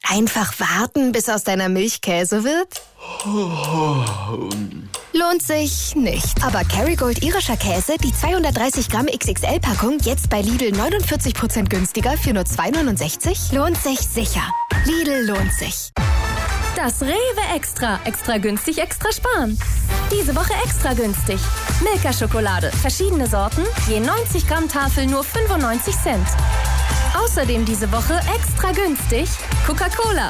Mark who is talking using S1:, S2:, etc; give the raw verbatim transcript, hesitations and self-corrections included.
S1: Einfach warten, bis aus deiner Milch Käse wird? Lohnt sich nicht. Aber Kerrygold irischer Käse, die zweihundertdreißig Gramm X X L-Packung, jetzt bei Lidl neunundvierzig Prozent günstiger für nur zwei neunundsechzig? Lohnt sich sicher. Lidl lohnt sich.
S2: Das Rewe Extra. Extra günstig, extra sparen. Diese Woche extra günstig. Milka-Schokolade. Verschiedene Sorten. Je neunzig Gramm Tafel nur fünfundneunzig Cent. Außerdem diese Woche extra günstig Coca-Cola.